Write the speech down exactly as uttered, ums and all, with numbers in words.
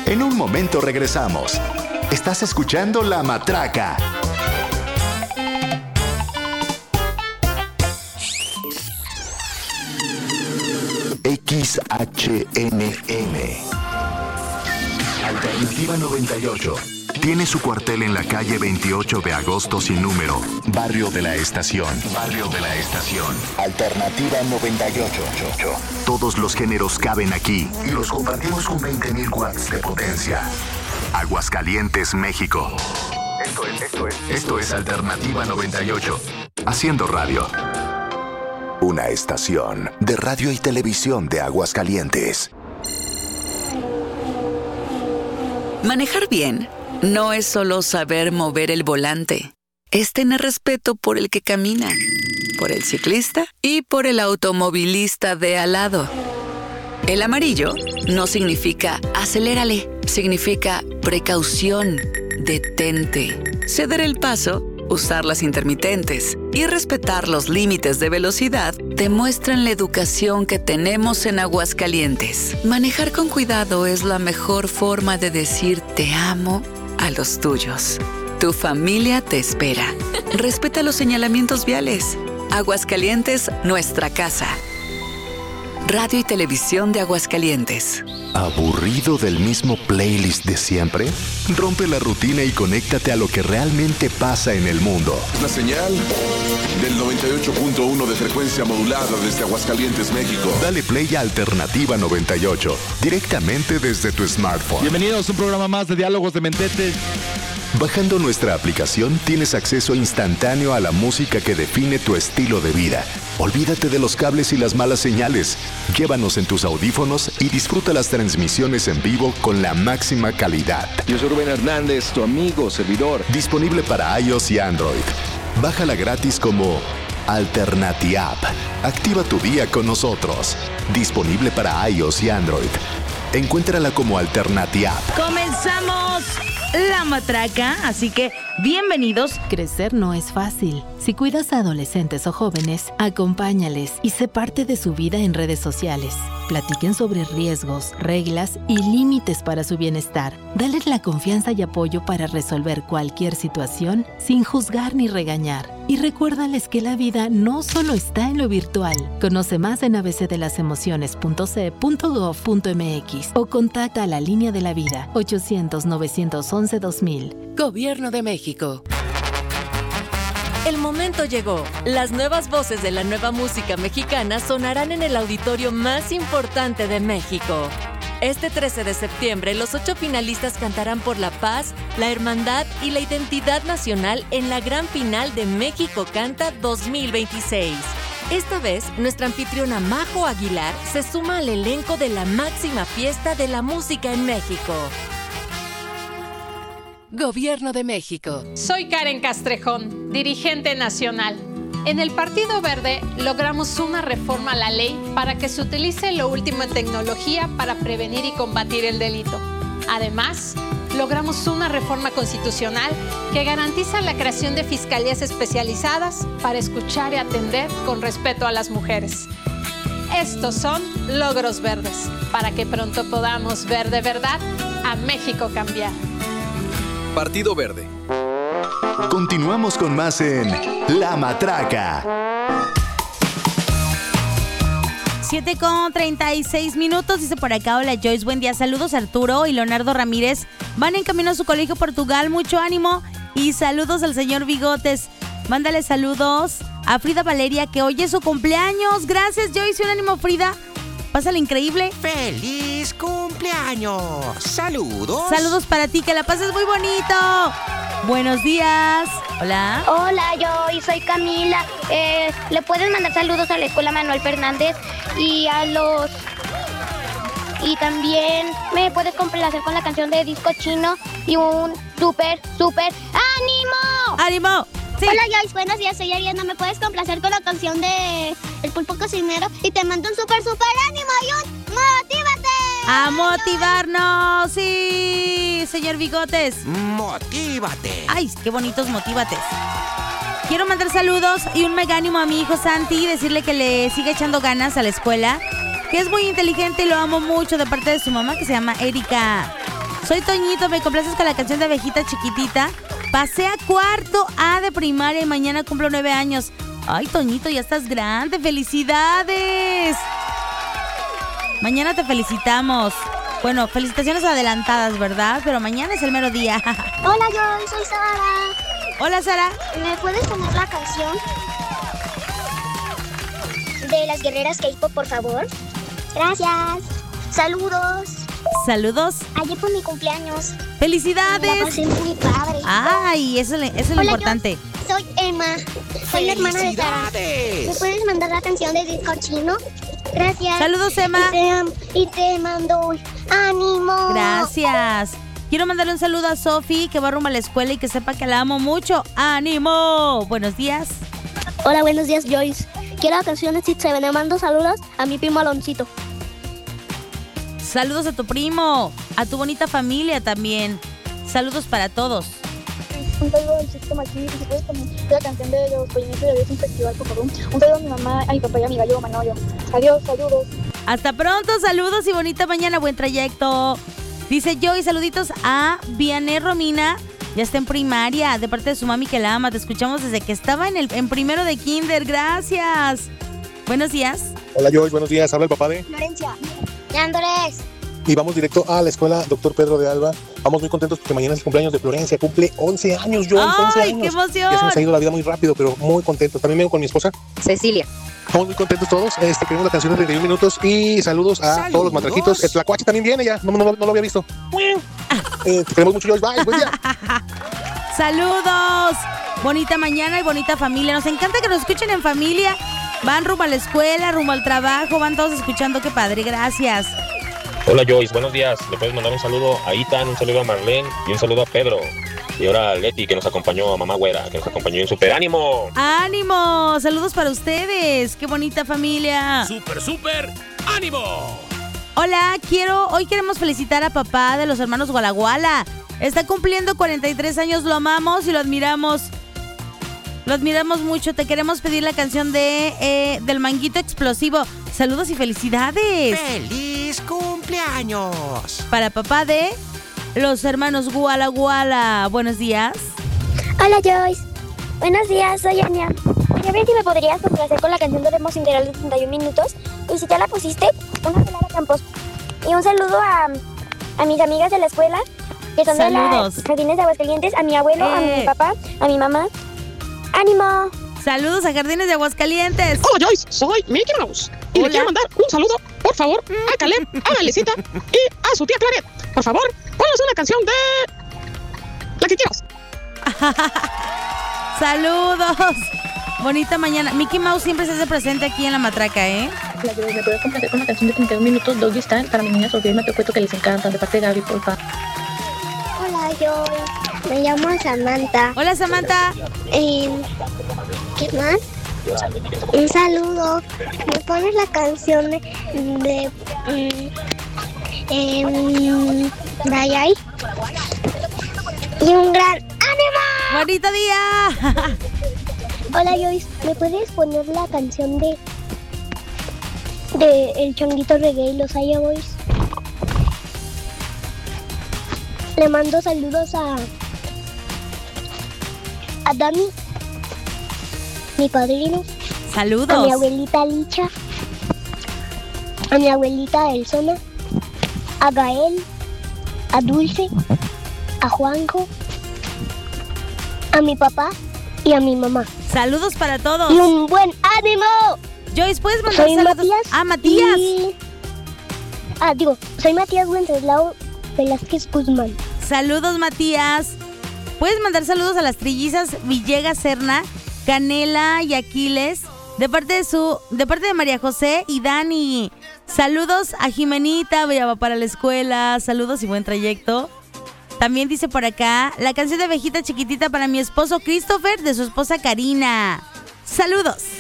En un momento regresamos. Estás escuchando La Matraca. X H N M Alternativa noventa y ocho. Tiene su cuartel en la calle veintiocho de agosto sin número, Barrio de la Estación. Barrio de la Estación. Alternativa noventa y ocho. Todos los géneros caben aquí y los compartimos con veinte mil watts de potencia. Aguascalientes, México. Esto es, esto es, esto es Alternativa noventa y ocho. Haciendo radio. Una estación de radio y televisión de Aguascalientes. Manejar bien no es solo saber mover el volante. Es tener respeto por el que camina, por el ciclista y por el automovilista de al lado. El amarillo no significa acelérale, significa precaución, detente, ceder el paso, usar las intermitentes y respetar los límites de velocidad demuestran la educación que tenemos en Aguascalientes. Manejar con cuidado es la mejor forma de decir te amo a los tuyos. Tu familia te espera. Respeta los señalamientos viales. Aguascalientes, nuestra casa. Radio y Televisión de Aguascalientes. ¿Aburrido del mismo playlist de siempre? Rompe la rutina y conéctate a lo que realmente pasa en el mundo. La señal del noventa y ocho punto uno de frecuencia modulada desde Aguascalientes, México. Dale play a Alternativa noventa y ocho, directamente desde tu smartphone. Bienvenidos a un programa más de Diálogos de Mentete. Bajando nuestra aplicación tienes acceso instantáneo a la música que define tu estilo de vida. Olvídate de los cables y las malas señales. Llévanos en tus audífonos y disfruta las transmisiones en vivo con la máxima calidad. Yo soy Rubén Hernández, tu amigo, servidor. Disponible para iOS y Android. Bájala gratis como Alternatiapp. Activa tu día con nosotros. Disponible para iOS y Android. Encuéntrala como Alternatiapp. ¡Comenzamos! La Matraca, así que bienvenidos. Crecer no es fácil. Si cuidas a adolescentes o jóvenes, acompáñales y sé parte de su vida en redes sociales. Platiquen sobre riesgos, reglas y límites para su bienestar. Dales la confianza y apoyo para resolver cualquier situación sin juzgar ni regañar. Y recuérdales que la vida no solo está en lo virtual. Conoce más en a b c de las emociones punto c punto gov punto m x o contacta a la Línea de la Vida ochocientos, novecientos once, dos mil. Gobierno de México. El momento llegó. Las nuevas voces de la nueva música mexicana sonarán en el auditorio más importante de México. Este trece de septiembre, los ocho finalistas cantarán por la paz, la hermandad y la identidad nacional en la gran final de México Canta dos mil veintiséis. Esta vez, nuestra anfitriona Majo Aguilar se suma al elenco de la máxima fiesta de la música en México. Gobierno de México. Soy Karen Castrejón, dirigente nacional. En el Partido Verde logramos una reforma a la ley para que se utilice lo último en tecnología para prevenir y combatir el delito. Además, logramos una reforma constitucional que garantiza la creación de fiscalías especializadas para escuchar y atender con respeto a las mujeres. Estos son logros verdes, para que pronto podamos ver de verdad a México cambiar. Partido Verde. Continuamos con más en La Matraca. siete con treinta y seis minutos, dice por acá, hola Joyce, buen día, saludos Arturo y Leonardo Ramírez, van en camino a su colegio Portugal, mucho ánimo y saludos al señor Bigotes, mándale saludos a Frida Valeria que hoy es su cumpleaños, gracias Joyce, un ánimo Frida, pásale increíble. ¡Feliz cumpleaños! ¡Saludos! Saludos para ti, que la pases muy bonito. Buenos días. Hola. Hola, yo soy Camila. Eh, ¿Le puedes mandar saludos a la Escuela Manuel Fernández y a los... Y también me puedes complacer con la canción de Disco Chino y un súper, súper ánimo. ¡Ánimo! Sí. Hola Joyce, buenos días, soy Ariana. ¿Me puedes complacer con la canción de El Pulpo Cocinero? Y te mando un súper, súper ánimo y un ¡motívate! ¡A motivarnos! ¡Sí, señor Bigotes! ¡Motívate! ¡Ay, qué bonitos motívates! Quiero mandar saludos y un mega ánimo a mi hijo Santi y decirle que le siga echando ganas a la escuela, que es muy inteligente y lo amo mucho, de parte de su mamá, que se llama Erika Soy Toñito, me complaces con la canción de Abejita Chiquitita. Pasé a cuarto A de primaria y mañana cumplo nueve años. Ay, Toñito, ya estás grande. ¡Felicidades! Mañana te felicitamos. Bueno, felicitaciones adelantadas, ¿verdad? Pero mañana es el mero día. Hola, yo soy Sara. Hola, Sara. ¿Me puedes poner la canción de las guerreras K-pop, por favor? Gracias. Saludos. Saludos. Ayer fue mi cumpleaños. ¡Felicidades! La pasé muy padre. Ay, eso, eso es lo Hola, importante. Yo soy Emma. Soy la hermana de Sara. ¿Me puedes mandar la canción de Disco Chino? Gracias. Saludos, Emma. Y te, y te mando ánimo. Gracias. Quiero mandarle un saludo a Sofi, que va rumbo a la escuela y que sepa que la amo mucho. ¡Ánimo! Buenos días. Hola, buenos días, Joyce. Quiero la canción de Six Seven. Le mando saludos a mi primo Aloncito. Saludos a tu primo, a tu bonita familia también. Saludos para todos. Un saludo al sistema aquí, si puedes poner la canción de los Pollinitos de Dios, un festival, por favor. Un saludo a mi mamá, a mi papá y a mi gallo Manollo. Adiós, saludos. Hasta pronto, saludos y bonita mañana, buen trayecto. Dice Joy, saluditos a Vianey Romina. Ya está en primaria, de parte de su mami que la ama. Te escuchamos desde que estaba en el en primero de kinder. Gracias. Buenos días. Hola, Joy, buenos días. Habla el papá de Florencia. ¿Y Andrés? Y vamos directo a la escuela Doctor Pedro de Alba. Vamos muy contentos porque mañana es el cumpleaños de Florencia. Cumple once años, Joy. once ¡Ay, años. qué emoción! Ya se nos ha ido la vida muy rápido, pero muy contentos. También vengo con mi esposa Cecilia. Estamos muy contentos todos. Este, queremos la canción de treinta y un minutos. Y saludos a ¿Saludos? todos los matraquitos. El Tlacuache también viene ya. No, no, no, no lo había visto. Eh, te queremos mucho, Joy. Bye. Buen día. Saludos. Bonita mañana y bonita familia. Nos encanta que nos escuchen en familia. Van rumbo a la escuela, rumbo al trabajo. Van todos escuchando. Qué padre. Gracias. Hola Joyce, buenos días. Le puedes mandar un saludo a Itan, un saludo a Marlene y un saludo a Pedro. Y ahora a Leti, que nos acompañó, a Mamá Güera, que nos acompañó en Super Ánimo. ¡Ánimo! Saludos para ustedes. ¡Qué bonita familia! ¡Super, super! ¡Ánimo! Hola, quiero, hoy queremos felicitar a papá de los hermanos Gualaguala. Está cumpliendo cuarenta y tres años, lo amamos y lo admiramos. Lo admiramos mucho. Te queremos pedir la canción de eh, del Manguito Explosivo. Saludos y felicidades. ¡Feliz cumpleaños! Para papá de los hermanos Guala Guala. Buenos días. Hola, Joyce. Buenos días, soy Ania. Quería ver si me podrías complacer con la canción de Demos Integral de treinta y un minutos. Y si ya la pusiste, una de Lara Campos. Y un saludo a, a mis amigas de la escuela, que son Saludos. de las Jardines de Aguascalientes, a mi abuelo, Eh. a mi papá, a mi mamá. ¡Ánimo! Saludos a Jardines de Aguascalientes. Hola Joyce, soy Mickey Mouse. Y Hola. le quiero mandar un saludo, por favor, a Caleb, a Valecita y a su tía Claret. Por favor, ponnos una canción de... la que quieras. Saludos. Bonita mañana. Mickey Mouse siempre se hace presente aquí en la matraca, ¿eh? Hola, Joyce, ¿me puedes complacer con la canción de treinta y un minutos, Doggy Style, para mi niña Sofía y Mateo Cueto, que les encanta, de parte de Gaby, por favor? Hola, Joyce. Me llamo Samantha. Hola, Samantha. Eh, ¿Qué más? Un saludo. ¿Me pones la canción de... de mm, eh, Dayay? Y un gran ánimo. ¡Bonito día! Hola, Joyce. ¿Me puedes poner la canción de... de El Changuito Reggae y los Aya Boys? Le mando saludos a... a Dani, mi padrino. Saludos. A mi abuelita Licha. A mi abuelita Elsona. A Gael. A Dulce. A Juanjo. A mi papá y a mi mamá. Saludos para todos. Y un buen ánimo. Joyce, ¿puedes mandar Soy saludos? Matías. Ah, Matías. y- Ah, digo, soy Matías Wenceslao Velázquez Guzmán. Saludos, Matías. Puedes mandar saludos a las trillizas Villegas Serna, Canela y Aquiles, de parte de su, de parte de María José y Dani. Saludos a Jimenita, ya va para la escuela. Saludos y buen trayecto. También dice por acá la canción de Abejita Chiquitita para mi esposo Christopher, de su esposa Karina. Saludos.